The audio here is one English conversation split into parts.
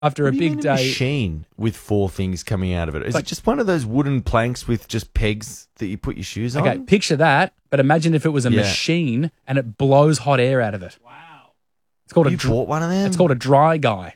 after a big day. Machine with 4 things coming out of it. Is it just one of those wooden planks with just pegs that you put your shoes on? Okay, picture that, but imagine if it was a machine and it blows hot air out of it. Wow. It's called you bought one of them? It's called a dry guy.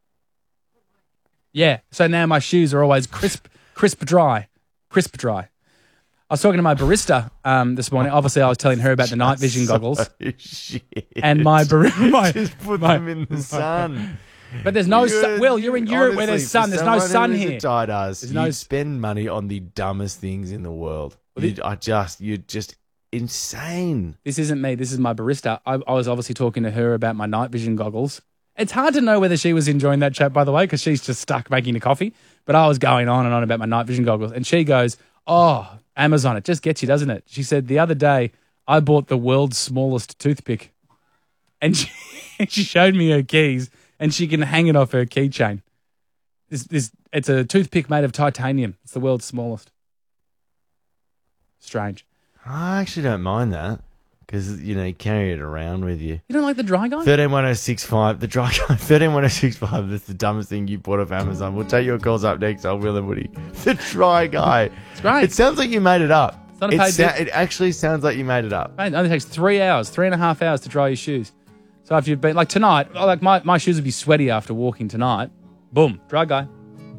Yeah, so now my shoes are always crisp dry. I was talking to my barista this morning. Obviously, I was telling her about the night vision goggles. Shit. And just put them in the sun. But there's no sun. Will, you're in Europe where there's sun. There's no sun here. You spend money on the dumbest things in the world. You're just insane. This isn't me. This is my barista. I was obviously talking to her about my night vision goggles. It's hard to know whether she was enjoying that chat, by the way, because she's just stuck making a coffee. But I was going on and on about my night vision goggles. And she goes, oh, Amazon, it just gets you, doesn't it? She said, the other day, I bought the world's smallest toothpick. And she showed me her keys, and she can hang it off her keychain. It's a toothpick made of titanium. It's the world's smallest. Strange. I actually don't mind that because, you carry it around with you. You don't like the dry guy? 131065, the dry guy, 131065, that's the dumbest thing you bought off Amazon. We'll take your calls up next. I'll Will and Woody. The dry guy. It's great. It sounds like you made it up. It's not a paid It actually sounds like you made it up. Mate, it only takes 3.5 hours to dry your shoes. So if you've been, like tonight, like my shoes would be sweaty after walking tonight. Boom, dry guy.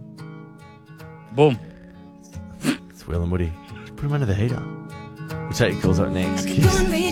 Boom. It's Will and Woody. Put them under the heater. We'll take your calls up next.